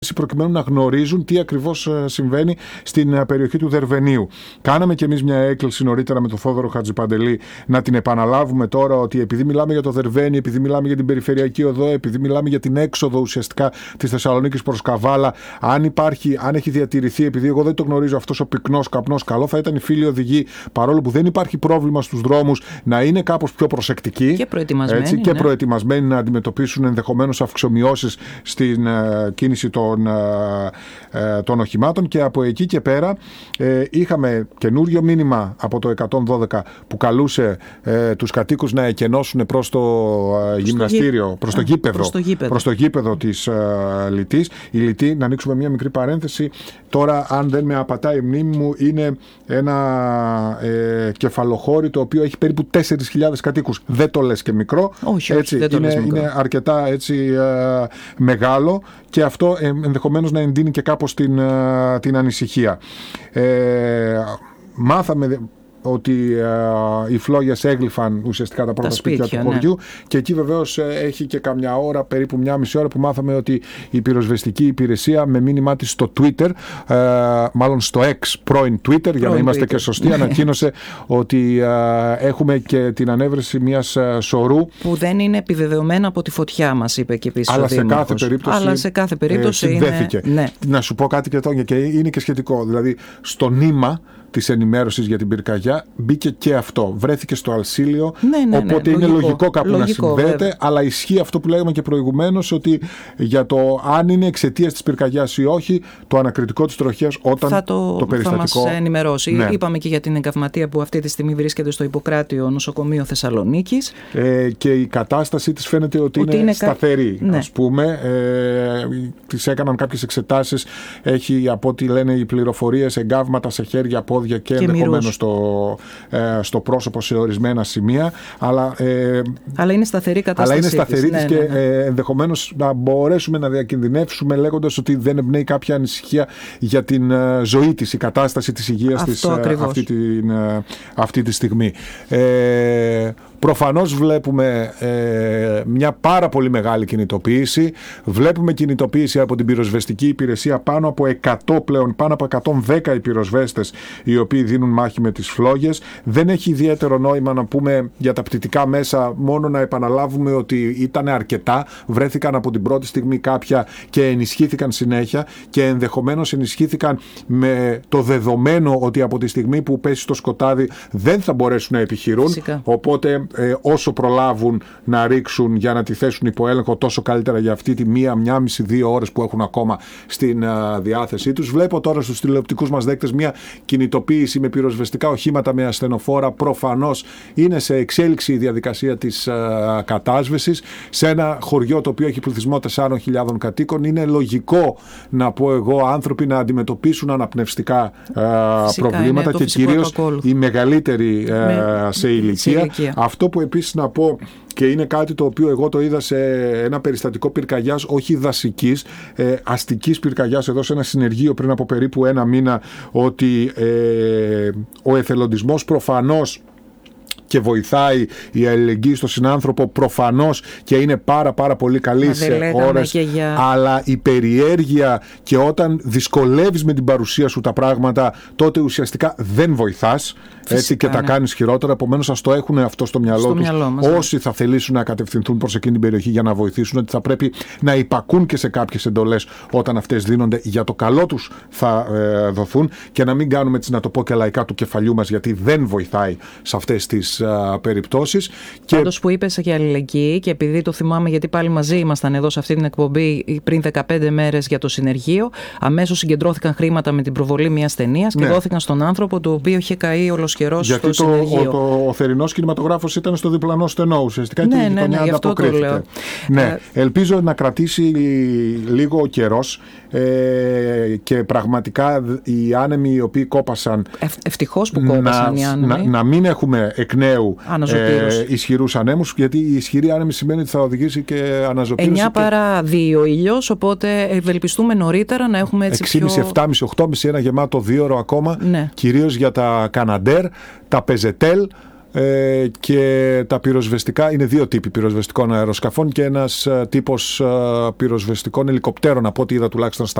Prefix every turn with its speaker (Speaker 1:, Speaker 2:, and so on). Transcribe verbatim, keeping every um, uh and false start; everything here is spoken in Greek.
Speaker 1: προκειμένου να γνωρίζουν τι ακριβώς συμβαίνει στην περιοχή του Δερβενίου. Κάναμε κι εμείς μια έκκληση νωρίτερα με τον Θόδωρο Χατζηπαντελή να την επαναλάβουμε τώρα, ότι επειδή μιλάμε για το Δερβένι, επειδή μιλάμε για την περιφερειακή οδό, επειδή μιλάμε για την έξοδο ουσιαστικά της Θεσσαλονίκης προς Καβάλα, αν υπάρχει, αν έχει διατηρηθεί, επειδή εγώ δεν το γνωρίζω αυτός ο πυκνός καπνός, καλό θα ήταν οι φίλοι οδηγοί, παρόλο που δεν υπάρχει πρόβλημα στους δρόμους, να είναι κάπως πιο προσεκτικοί
Speaker 2: και προετοιμασμένοι,
Speaker 1: έτσι, και
Speaker 2: ναι.
Speaker 1: προετοιμασμένοι να αντιμετωπίσουν ενδεχομένως αυξομοιώσεις στην uh, κίνηση των Των, ε, των οχημάτων. Και από εκεί και πέρα ε, είχαμε καινούριο μήνυμα από το εκατόν δώδεκα που καλούσε ε, τους κατοίκους να εκενώσουν προς το ε, γυμναστήριο, προς, προς, το γήπεδο, προς, το γήπεδο. προς το γήπεδο της ε, Λιτής. Η Λιτή, να ανοίξουμε μια μικρή παρένθεση, τώρα αν δεν με απατάει η μνήμη μου, είναι ένα ε, κεφαλοχώρι το οποίο έχει περίπου τέσσερις χιλιάδες κατοίκους. Δεν το λες και μικρό.
Speaker 2: Όχι,
Speaker 1: έτσι,
Speaker 2: όχι, δεν το
Speaker 1: είναι,
Speaker 2: λες μικρό.
Speaker 1: είναι αρκετά έτσι, ε, μεγάλο, και αυτό ε, ενδεχομένως να εντείνει και κάπως την, την ανησυχία. Ε, μάθαμε ότι uh, οι φλόγες έγλυφαν ουσιαστικά τα πρώτα τα σπίτια, σπίτια του χωριού, ναι. Και εκεί βεβαίως έχει και καμιά ώρα, περίπου μια μισή ώρα, που μάθαμε ότι η πυροσβεστική υπηρεσία με μήνυμά της στο Twitter, uh, μάλλον στο X, πρώην Twitter, πρώην για να είμαστε Twitter. Και σωστοί, ανακοίνωσε ότι uh, έχουμε και την ανέβρεση μιας uh, σωρού
Speaker 2: που δεν είναι επιβεβαιωμένα από τη φωτιά, μας είπε και επίσης
Speaker 1: αλλά
Speaker 2: ο
Speaker 1: σε κάθε περίπτωση,
Speaker 2: αλλά σε κάθε περίπτωση
Speaker 1: ε, συνδέθηκε.
Speaker 2: Είναι, ναι.
Speaker 1: Να σου πω κάτι και εδώ, και είναι και σχετικό, δηλαδή στο νήμα της ενημέρωσης για την πυρκαγιά μπήκε και αυτό. Βρέθηκε στο Αλσίλιο,
Speaker 2: ναι, ναι,
Speaker 1: οπότε
Speaker 2: ναι,
Speaker 1: είναι
Speaker 2: λογικό,
Speaker 1: λογικό κάπου
Speaker 2: λογικό,
Speaker 1: να συνδέεται,
Speaker 2: βέβαια.
Speaker 1: Αλλά ισχύει αυτό που λέγαμε και προηγουμένως, ότι για το αν είναι εξαιτίας της πυρκαγιάς ή όχι, το ανακριτικό της τροχέας όταν
Speaker 2: θα το,
Speaker 1: το περιστατικό...
Speaker 2: θα μας ενημερώσει. Ναι. Είπαμε και για την εγκαυματία που αυτή τη στιγμή βρίσκεται στο Ιπποκράτιο Νοσοκομείο Θεσσαλονίκης.
Speaker 1: Ε, και η κατάσταση της φαίνεται ότι, ότι είναι, είναι σταθερή, κα... ας πούμε. Ε, της έκαναν κάποιες εξετάσεις, έχει, από ό,τι λένε οι πληροφορίες, εγκάβματα σε χέρια, πόδια και, και ενδεχομένως στο, ε, στο πρόσωπο σε ορισμένα σημεία, αλλά, ε,
Speaker 2: αλλά είναι σταθερή κατάσταση.
Speaker 1: Αλλά είναι σταθερή της,
Speaker 2: ναι,
Speaker 1: και
Speaker 2: ναι, ναι.
Speaker 1: Ε, ενδεχομένως να μπορέσουμε να διακινδυνεύσουμε λέγοντας ότι δεν εμπνέει κάποια ανησυχία για την ε, ζωή της, η κατάσταση της υγείας της ε, αυτή, την, ε, αυτή τη στιγμή. Ε, Προφανώς βλέπουμε ε, μια πάρα πολύ μεγάλη κινητοποίηση. Βλέπουμε κινητοποίηση από την πυροσβεστική υπηρεσία, πάνω από εκατό πλέον, πάνω από εκατόν δέκα οι πυροσβέστες οι οποίοι δίνουν μάχη με τις φλόγες. Δεν έχει ιδιαίτερο νόημα να πούμε για τα πτυτικά μέσα, μόνο να επαναλάβουμε ότι ήταν αρκετά. Βρέθηκαν από την πρώτη στιγμή κάποια και ενισχύθηκαν συνέχεια, και ενδεχομένως ενισχύθηκαν με το δεδομένο ότι από τη στιγμή που πέσει το σκοτάδι δεν θα μπορέσουν να επιχειρούν. Φυσικά. Οπότε Ε, όσο προλάβουν να ρίξουν για να τη θέσουν υπό έλεγχο, τόσο καλύτερα για αυτή τη μία, μία μισή, δύο ώρες που έχουν ακόμα στην uh, διάθεσή τους. Βλέπω τώρα στους τηλεοπτικούς μας δέκτες μια κινητοποίηση με πυροσβεστικά οχήματα, με ασθενοφόρα. Προφανώς είναι σε εξέλιξη η διαδικασία της uh, κατάσβεσης σε ένα χωριό το οποίο έχει πληθυσμό τεσσάρων χιλιάδων κατοίκων. Είναι λογικό, να πω εγώ, άνθρωποι να αντιμετωπίσουν αναπνευστικά uh, Φυσικά, προβλήματα, και κυρίως οι μεγαλύτεροι uh, με... σε ηλικία. Σε ηλικία. Αυτό που επίσης να πω, και είναι κάτι το οποίο εγώ το είδα σε ένα περιστατικό πυρκαγιάς, όχι δασικής, ε, αστικής πυρκαγιάς, εδώ σε ένα συνεργείο πριν από περίπου ένα μήνα, ότι ε, ο εθελοντισμός προφανώς και βοηθάει, η αλληλεγγύη στον συνάνθρωπο προφανώς και είναι πάρα πάρα πολύ καλή σε ώρες, για... αλλά η περιέργεια, και όταν δυσκολεύεις με την παρουσία σου τα πράγματα, τότε ουσιαστικά δεν βοηθάς. Φυσικά, έτσι, και ναι. τα κάνεις χειρότερα. Επομένως, ας το έχουν αυτό στο μυαλό στο τους μυαλό μας, όσοι ναι. θα θελήσουν να κατευθυνθούν προς εκείνη την περιοχή για να βοηθήσουν, ότι θα πρέπει να υπακούν και σε κάποιες εντολές όταν αυτές δίνονται, για το καλό τους θα ε, δοθούν, και να μην κάνουμε, έτσι να το πω και λαϊκά, του κεφαλιού μας, γιατί δεν βοηθάει σε αυτές τις ε, περιπτώσεις.
Speaker 2: Πάντως που είπες για αλληλεγγύη, και επειδή το θυμάμαι γιατί πάλι μαζί ήμασταν εδώ σε αυτή την εκπομπή πριν δεκαπέντε μέρες για το συνεργείο, αμέσως συγκεντρώθηκαν χρήματα με την προβολή μιας ταινίας και ναι. δόθηκαν στον άνθρωπο, το οποίο είχε καεί ολοσχερός στο
Speaker 1: το,
Speaker 2: συνεργείο.
Speaker 1: Γιατί ο, ο θερινός κινηματογράφος ήταν στο διπλανό στενό, ουσιαστικά,
Speaker 2: ναι,
Speaker 1: και η
Speaker 2: ναι,
Speaker 1: γειτονιά
Speaker 2: ναι,
Speaker 1: ανταποκρίθηκε. Ναι, ε... ελπίζω να κρατήσει λίγο ο καιρός, ε, και πραγματικά οι άνεμοι οι οποίοι κόπασαν,
Speaker 2: Ευ, ευτυχώς που κόπασαν
Speaker 1: να,
Speaker 2: οι άνεμοι,
Speaker 1: να, να μην έχουμε εκ νέου ε, ισχυρούς ανέμους, γιατί η ισχυρή άνεμη σημαίνει ότι θα οδηγήσει και αναζωπήρωση.
Speaker 2: εννιά παρά δύο ήλιος, οπότε ευελπιστούμε νωρίτερα να έχουμε έτσι
Speaker 1: έξι και μισή, επτά και μισή, οκτώ και μισή, ένα γεμάτο δύο ώρο ακόμα, ναι. κυρίως για τα Καναντέρ, τα Πεζετέλ, Ε, και τα πυροσβεστικά είναι δύο τύποι πυροσβεστικών αεροσκαφών και ένας τύπος πυροσβεστικών ελικοπτέρων, από ό,τι είδα τουλάχιστον στα